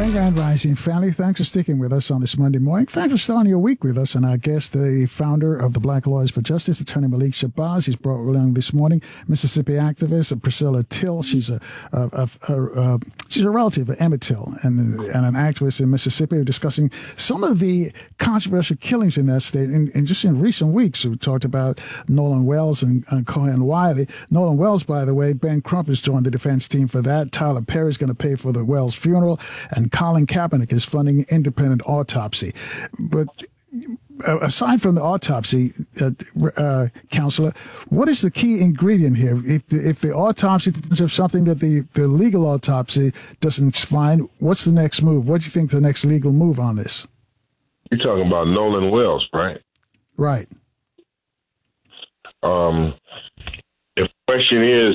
And Grand Rising family, thanks for sticking with us on this Monday morning. Thanks for starting your week with us. And our guest, the founder of the Black Lawyers for Justice, Attorney Malik Shabazz. He's brought along this morning Mississippi activist Priscilla Till. She's a relative of Emmett Till and an activist in Mississippi. We're discussing some of the controversial killings in that state. And just in recent weeks, we talked about Nolan Wells and Cohen Wiley. Nolan Wells, by the way, Ben Crump has joined the defense team for that. Tyler Perry is going to pay for the Wells funeral. And Colin Kaepernick is funding independent autopsy. But aside from the autopsy, counselor, what is the key ingredient here? If the autopsy is something that the legal autopsy doesn't find, what's the next move? What do you think the next legal move on this? You're talking about Nolan Wells, right? Right. The question is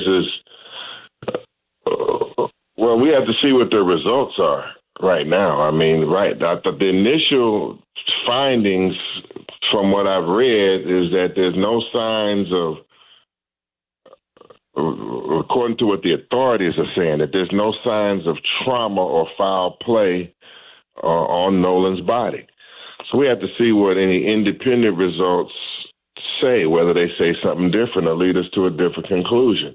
well, we have to see what the results are right now. I mean, the initial findings from what I've read is that there's no signs of, according to what the authorities are saying, that there's no signs of trauma or foul play on Nolan's body. So we have to see what any independent results say, whether they say something different or lead us to a different conclusion.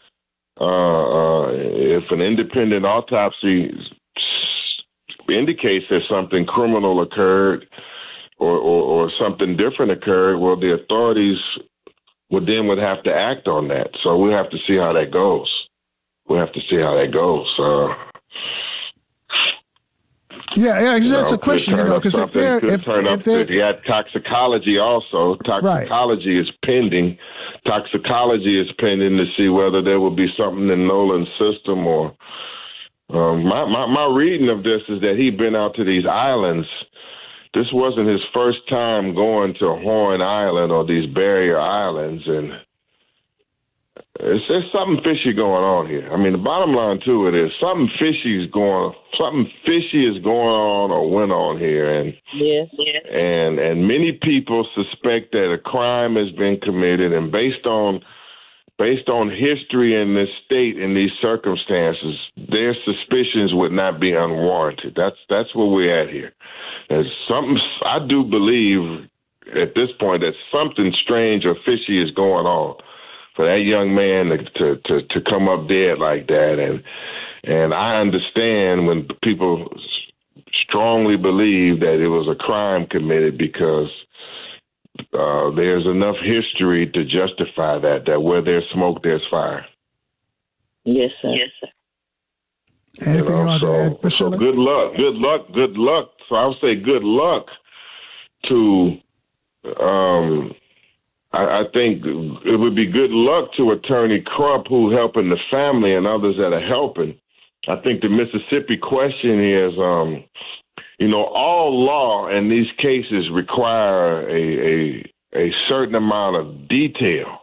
If an independent autopsy indicates that something criminal occurred or something different occurred, well, the authorities would have to act on that. So we have to see how that goes. Yeah, that's a question, because if he had toxicology also, toxicology is pending. Toxicology is pending to see whether there will be something in Nolan's system or. My reading of this is that he'd been out to these islands. This wasn't his first time going to Horn Island or these barrier islands, and there's something fishy going on here. I mean, the bottom line to it is something fishy is going on or went on here, and and many people suspect that a crime has been committed, and based on history in this state in these circumstances, their suspicions would not be unwarranted. That's where we're at here. There's something, I do believe at this point that something strange or fishy is going on for that young man to come up dead like that. And I understand when people strongly believe that it was a crime committed because there's enough history to justify that where there's smoke, there's fire. Yes, sir. Yes, sir. Anything you want to add, Priscilla? So good luck. So I would say good luck to, I think it would be good luck to Attorney Crump, who helping the family and others that are helping. I think the Mississippi question is, all law in these cases require a certain amount of detail,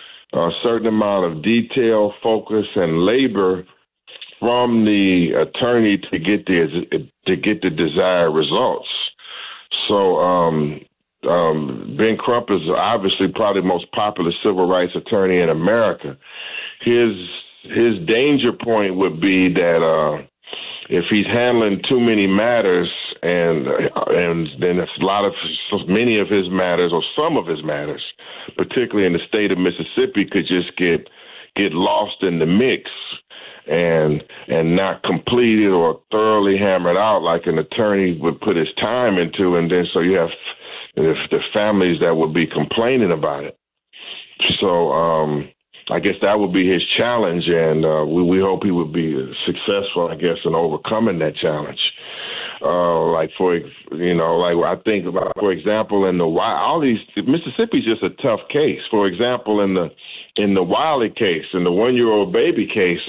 focus, and labor from the attorney to get the desired results. So Ben Crump is obviously probably the most popular civil rights attorney in America. His danger point would be that if he's handling too many matters, and then many of his matters or some of his matters, particularly in the state of Mississippi, could just get lost in the mix and not completed or thoroughly hammered out like an attorney would put his time into, and then so you have the families that would be complaining about it. So I guess that would be his challenge, and we hope he would be successful, I guess, in overcoming that challenge. I think about, for example, Mississippi's just a tough case. For example, in the Wiley case, in the 1-year-old baby case,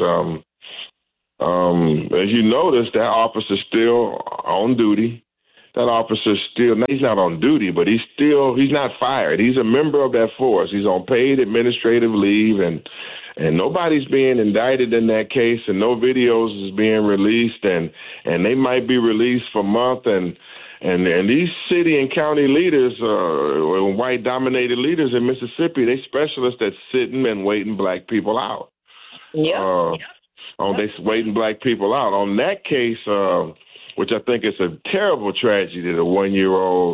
as you notice, that officer's still on duty. That officer he's not on duty, but he's not fired. He's a member of that force. He's on paid administrative leave, and nobody's being indicted in that case, and no videos is being released, and they might be released for a month, and these city and county leaders, white-dominated leaders in Mississippi, they specialists at sitting and waiting black people out. Yeah. They waiting black people out. On that case, which I think is a terrible tragedy that a 1-year-old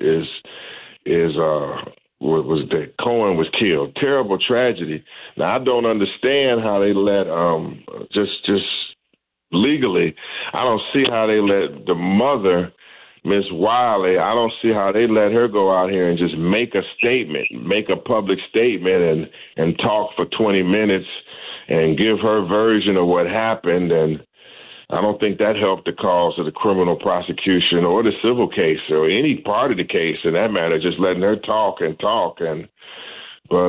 was that Cohen was killed. Terrible tragedy. Now I don't understand how they let just legally. I don't see how they let the mother, Miss Wiley. I don't see how they let her go out here and just make a statement, make a public statement, and talk for 20 minutes and give her version of what happened. And I don't think that helped the cause of the criminal prosecution or the civil case or any part of the case, in that matter. Just letting her talk. But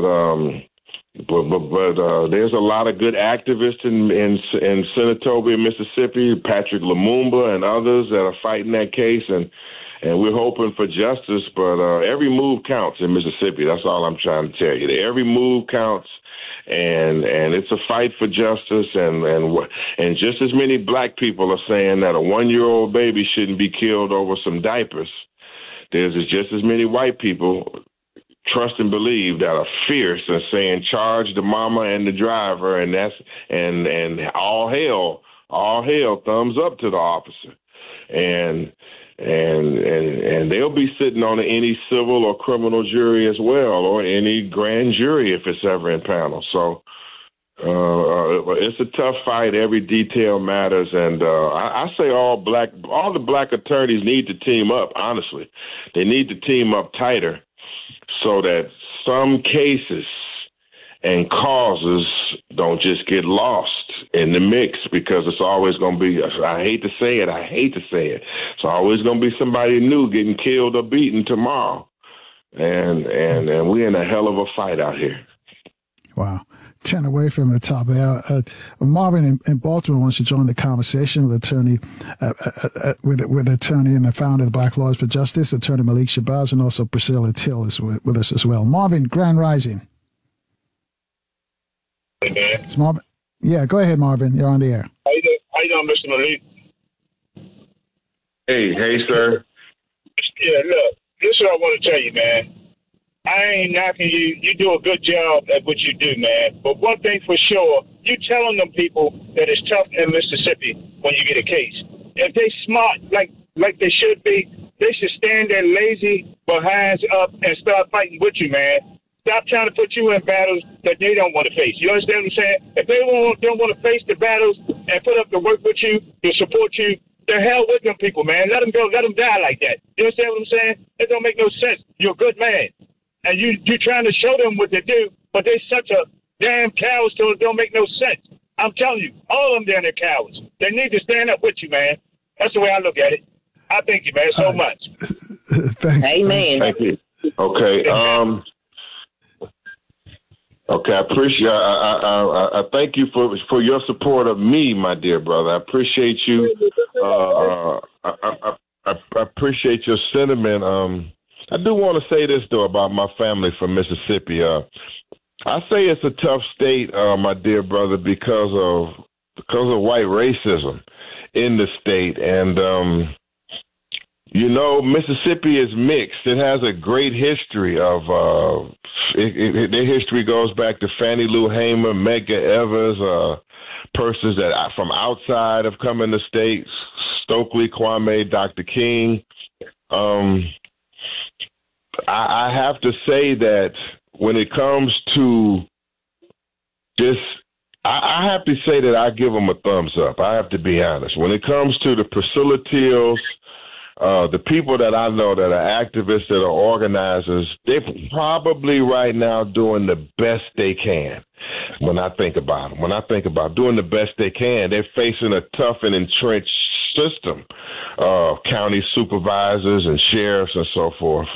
there's a lot of good activists in Senatobia, Mississippi, Patrick Lumumba and others that are fighting that case, and we're hoping for justice. But every move counts in Mississippi. That's all I'm trying to tell you. Every move counts. And it's a fight for justice, and just as many black people are saying that a 1-year-old baby shouldn't be killed over some diapers, there's just as many white people trust and believe that are fierce and saying charge the mama and the driver, and all hell, thumbs up to the officer, and they'll be sitting on any civil or criminal jury as well, or any grand jury if it's ever in panel. So it's a tough fight. Every detail matters, and I say all the black attorneys need to team up. Honestly, they need to team up tighter so that some cases and causes don't just get lost in the mix, because it's always going to be, I hate to say it, it's always going to be somebody new getting killed or beaten tomorrow. And we're in a hell of a fight out here. Wow. 10 away from the top of the hour. Marvin in Baltimore wants to join the conversation with attorney and the founder of the Black Lawyers for Justice, Attorney Malik Shabazz, and also Priscilla Till is with us as well. Marvin, Grand Rising. Hey, man. It's Marvin. Yeah, go ahead, Marvin. You're on the air. How you doing, Mr. Malik? Hey, sir. Yeah, look, this is what I want to tell you, man. I ain't knocking you. You do a good job at what you do, man. But one thing for sure, you telling them people that it's tough in Mississippi when you get a case. If they smart like they should be, they should stand their lazy behinds up and start fighting with you, man. Stop trying to put you in battles that they don't want to face. You understand what I'm saying? If they don't want to face the battles and put up the work with you, to support you, the hell with them people, man. Let them go. Let them die like that. You understand what I'm saying? It don't make no sense. You're a good man. And you're trying to show them what they do, but they such a damn cowards till it don't make no sense. I'm telling you, all of them down there cowards. They need to stand up with you, man. That's the way I look at it. I thank you, man, so much. Thanks. Amen. Thank you. Okay. Okay, I appreciate. I thank you for your support of me, my dear brother. I appreciate you. I appreciate your sentiment. I do want to say this though about my family from Mississippi. I say it's a tough state, my dear brother, because of white racism in the state, and Mississippi is mixed. It has a great history of. Their history goes back to Fannie Lou Hamer, Medgar Evers, persons that from outside have come in the states, Stokely, Kwame, Dr. King. I have to say that when it comes to this, I have to say that I give them a thumbs up. I have to be honest. When it comes to the Priscilla Tills, the people that I know that are activists, that are organizers, they're probably right now doing the best they can. When I think about them, doing the best they can, they're facing a tough and entrenched system, county supervisors and sheriffs and so forth.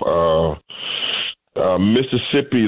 Mississippi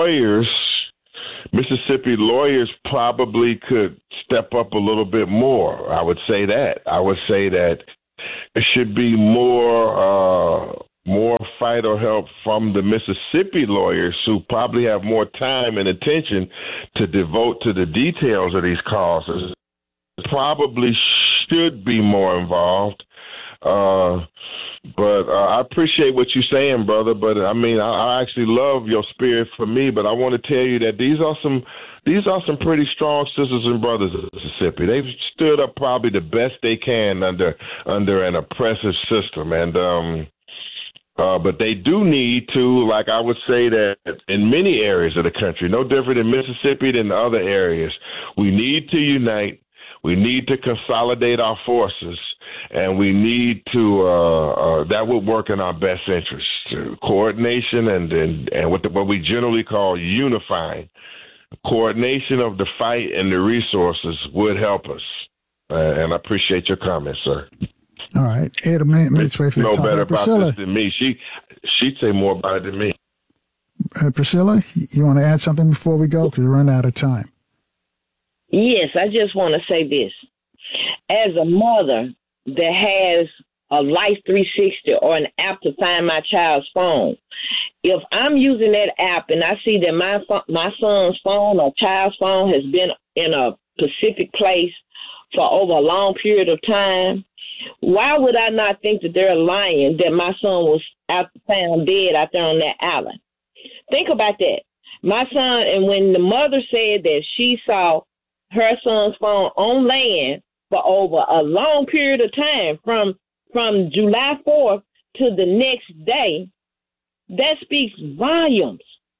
lawyers probably could step up a little bit more. I would say that there should be more fight or help from the Mississippi lawyers, who probably have more time and attention to devote to the details of these causes. Probably should be more involved. But I appreciate what you're saying, brother. But I mean, I actually love your spirit for me. But I want to tell you that these are some pretty strong sisters and brothers in Mississippi. They've stood up probably the best they can under an oppressive system, and but they do need to, like I would say that in many areas of the country, no different in Mississippi than other areas, we need to unite. We need to consolidate our forces, and we need to that would work in our best interest. Coordination and what we generally call unifying. Coordination of the fight and the resources would help us. And I appreciate your comments, sir. All right. 8 minutes away from the top. Better Priscilla, about this than me. She'd say more about it than me. Priscilla, you want to add something before we go? Because we're running out of time. Yes, I just want to say this. As a mother that has a Life 360 or an app to find my child's phone, if I'm using that app and I see that my son's phone or child's phone has been in a specific place for over a long period of time, why would I not think that they're lying that my son was found dead out there on that island? Think about that. My son, and when the mother said that she saw her son's phone on land for over a long period of time, from July 4th to the next day, that speaks volumes.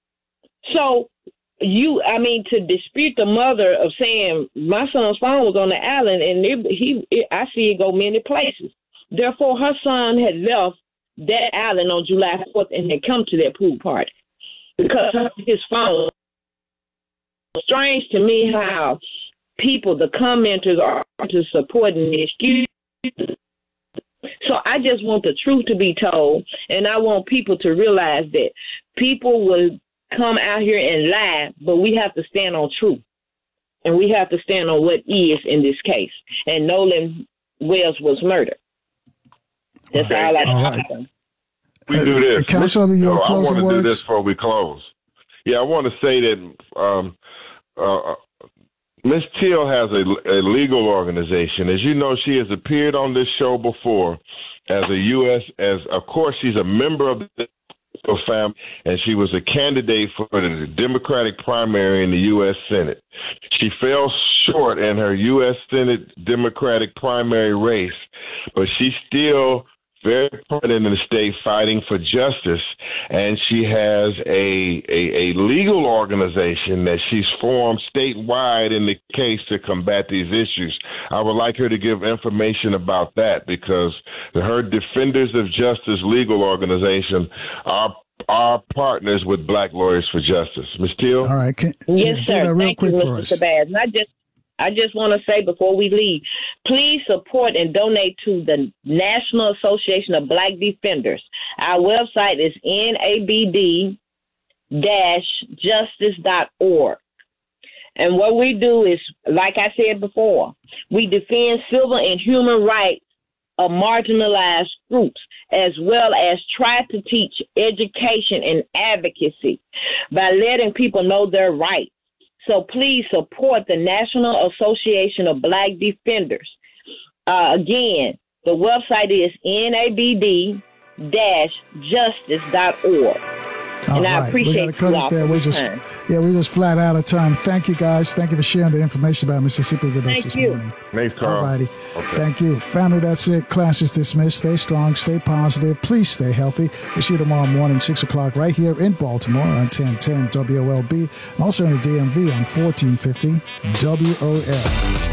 So to dispute the mother of saying my son's phone was on the island, and I see it go many places. Therefore, her son had left that island on July 4th and had come to that pool party because of his phone. It's strange to me how people, the commenters, are to supporting the excuse. So I just want the truth to be told, and I want people to realize that people will come out here and lie, but we have to stand on truth, and we have to stand on what is in this case. And Nolan Wells was murdered. That's all I have to say. We do this. Councilor, your closing words? I want to do this before we close. Yeah, I want to say that Ms. Teal has a legal organization. As you know, she has appeared on this show before of course, she's a member of the family, and she was a candidate for the Democratic primary in the U.S. Senate. She fell short in her U.S. Senate Democratic primary race, but she's still very prominent in the state fighting for justice, and she has a legal organization that she's formed statewide in the case to combat these issues. I would like her to give information about that, because her Defenders of Justice legal organization are partners with Black Lawyers for Justice. Ms. Teal? All right. Yes, sir. Real quick for us. Mr. Bass. And I just want to say before we leave, please support and donate to the National Association of Black Defenders. Our website is nabd-justice.org. And what we do is, like I said before, we defend civil and human rights of marginalized groups, as well as try to teach education and advocacy by letting people know their rights. So please support the National Association of Black Defenders. Again, the website is nabd-justice.org. And I appreciate you all for your time. We're just flat out of time. Thank you, guys. Thank you for sharing the information about Mississippi with us this morning. Thanks, Carl. All righty. Okay. Thank you. Family, that's it. Class is dismissed. Stay strong. Stay positive. Please stay healthy. We'll see you tomorrow morning, 6 o'clock, right here in Baltimore on 1010 WOLB. And also in the DMV on 1450 WOL.